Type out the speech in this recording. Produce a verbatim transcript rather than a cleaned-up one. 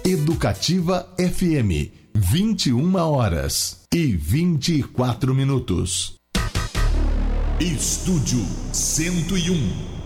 Educativa F M, vinte e uma horas e vinte e quatro minutos. Estúdio cento e um.